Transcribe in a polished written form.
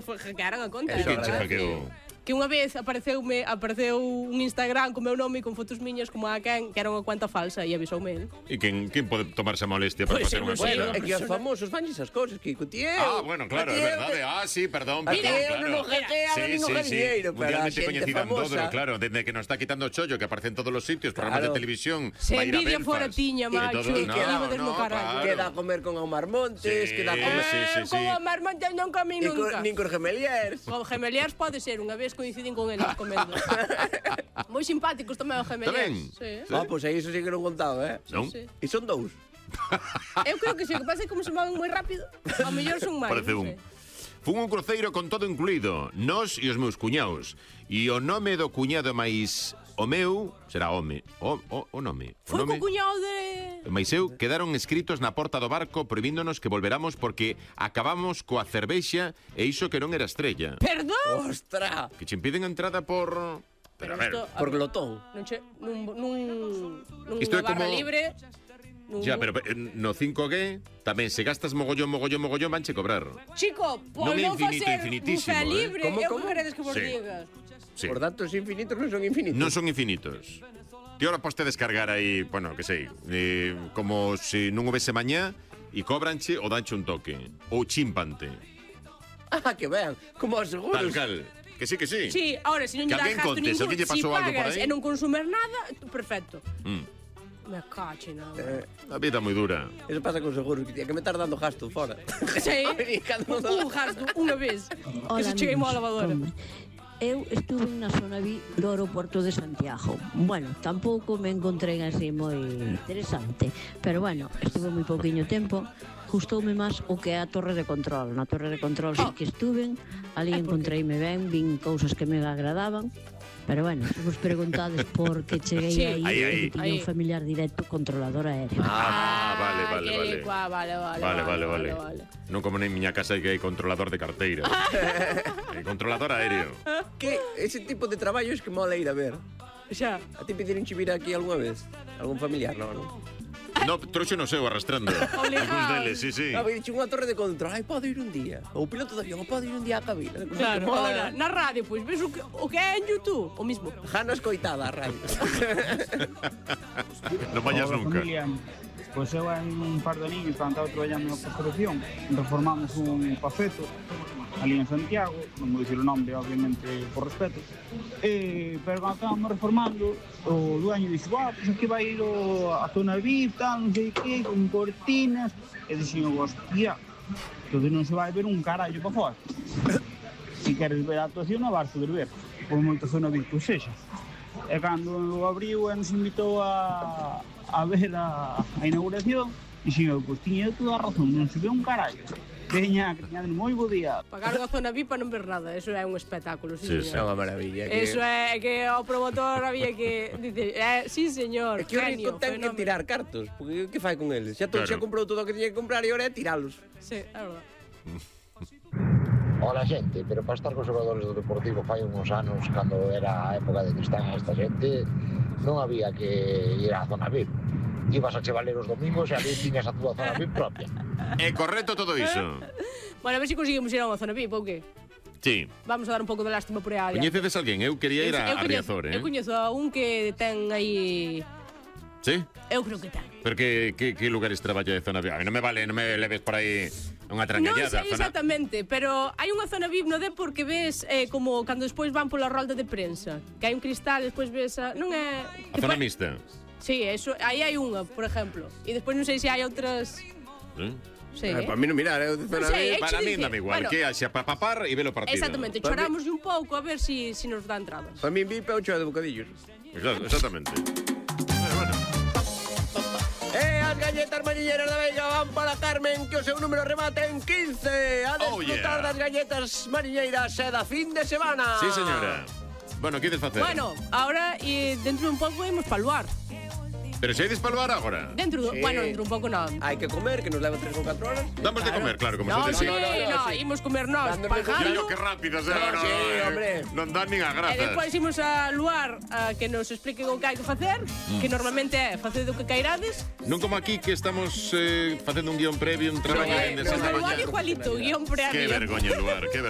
hackearan a conta. Que che hackeou? Que unha vez apareceu un Instagram con meu nome e con fotos miñas como a quen, que era unha cuenta falsa e avisoume el. E quen pode tomarse a molestia para facer unha Bueno, cousa? é que os famosos fan esas cosas, Kiko, tío. Bueno, claro, é verdade. Sí, perdón, Tío, non hackean, non hackean dinheiro, pero a mundialmente xente coñecida en todo, famosa. claro, desde que nos está quitando o chollo, que aparece en todos os sitios, programas de televisión, Se vai ir a envidia Belfast, fora tiña, macho, todo, que íbades no carallo. Queda a comer con Omar Montes, queda a comer... Con Omar Montes non comí nunca. Nin con Gemeliers. Con Gemeliers pode ser, unha vez coincidín con eles comendo. Moi simpáticos tamén os Gemeliers. Tamén? Sí. Pois aí iso sí que non contado, Non? Sí. E son dous. Eu creo que sí, que pasa é que como se moven moi rápido, ao mellor son máis. Parece un. Fun un cruceiro con todo incluído, nós e os meus cuñaos. E o nome do cuñado máis o meu será home. O nome. Foi co cuñado de... Mais eu quedaron escritos na porta do barco prohibíndonos que volveramos porque acabamos coa cervexa e iso que non era estrella. Perdón? Ostra! Que che impiden a entrada por... Pero a ver, Por glotón. Nun Isto é barra como- libre... ya, pero no 5G tamén se gastas mogollón vanche cobrar. Chico, por Non é non infinito, facer infinitísimo, buffet libre, Como, eu como? que queredes que vos Sí. diga? Sí. Por datos infinitos non son infinitos. Non son infinitos. Ti ahora poste descargar aí, bueno, que sei, como se non houvese mañá e cobranche ou danche un toque. Ou chimpante. Que vean, como os seguros. Tal cal. Que sí, que sí. Sí, ahora, se non lle Que das alguén gasto conte, se ningún, alguén lle si pasou algo por pagas aí. e non consumer nada, perfecto. Mm. Me cache, nada. A vida moi dura. Eso pasa con seguros, que tiña que me estar dando gasto fora. Sí, Ai, cando non un gasto, unha vez. Que se cheguei mo a lavadora. Eu estuve na zona do aeroporto de Santiago. Bueno, tampouco me encontrei así moi interesante, pero bueno, estuve moi pouquiño tempo. Gustoume máis o que é a torre de control. Na torre de control sí que estuven, ali encontreime ben, vin cousas que me agradaban. Pero bueno, se vos preguntades por que cheguei Sí. aí, Aí. que tiña un familiar directo controlador aéreo. Vale. Non como na miña casa que hai controlador de carteira. Hai controlador aéreo. Que ese tipo de traballos que mola ir a ver. Xa. A ti pediron vir aquí algunha vez? Algún familiar, non? No, trouxe no seu arrastrando. Algúns deles, sí. Había dicho unha torre de control, pode ir un día. O piloto de avión, pode ir un día a cabina. Claro, ahora, na radio, pois, ves o que é en YouTube? O mismo. Jana escoitada a radio. Non vayas Hola, nunca. familia. Pois eu hai un par de años, cando estaba traballando na construcción, reformamos un paceto ali en Santiago, non vou dicir o nome, obviamente, por respeto. Pero cando estábamos reformando, o dueño dixo, pois aquí vai ir a zona VIP, tal, non sei que, con cortinas. E dixen, hostia, entón non se vai ver un carallo para fora. Se queres ver a actuación, non vas poder ver, por moita zona VIP, pois sexa. E cando o abriu e nos invitou a ver a inauguración, dixen, pois tiña toda a razón, non se ve un carallo. Veña, que tiña moi bo día. Pagar a zona VIP para non ver nada, eso é un espectáculo, sí, Sí, É señor. unha maravilla. Eso é que o promotor había que dice, sí, señor, É que o genio, rico ten que fenómeno. tirar cartos, porque que fai con eles? Xa Claro. comprou todo o que tiña que comprar e agora é tiralos. Sí, é verdad. Hola xente, pero para estar cos xogadores do Deportivo fai uns anos, cando era a época de Cristán e esta xente, non había que ir á zona VIP. Ibas a Chevaler os domingos e ali tiñas a túa zona VIP propia. É correcto todo iso. Bueno, a ver se conseguimos ir a unha zona VIP, ou que? Sí. Vamos a dar un pouco de lástima por aí. Coñecedes alguén? Eu quería ir a Riazor, Eu coñezo a un que ten aí... Sí? Eu creo que ten. Pero que lugares traballa de zona VIP? A mí non me vale, non me leves por aí unha Non trangallada. sei exactamente, pero hai unha zona VIP no de porque ves como cando despois van pola rolda de prensa, que hai un cristal, despois ves a... Non é... A zona mixta. Sí, eso, aí hai unha, por exemplo. E despois non sei se hai outras... Sí? Sí, Para mí non mirar, eu de zona sei, VIP. Para che mí dice, dame igual, bueno, que haxa para papar e ver o partido. Exactamente, choramos un pouco a ver si nos dá entradas. Para mí VIP é o cheo de bocadillos. Exactamente. Bueno. As galletas mariñeiras da Veiga van para Carmen, que o seu número remate en 15. A Oh, desfrutar yeah. das galletas mariñeiras e da fin de semana. Sí, señora. Bueno, que ides facer? Bueno, ahora e dentro de un pouco imos para Luar. Pero se ides para o bar agora? Dentro do, Sí. bueno, dentro un pouco non. Hai que comer, que nos leva 3 ou 4 horas. Damos de comer, claro, como No, se sí, dice. no, sí. imos comer nós, Dándole Mira pagando. yo que rápido, No, sí, hombre. Non dan nin a E grazas. despois imos a Luar a que nos expliquen o que hai que facer, que normalmente é facer do que cairades. Non como aquí que estamos facendo un guión previo, un traballo Sí, de no, No, esa Luar mañá. igualito, guión Que previo. vergoña, Luar, que vergoña.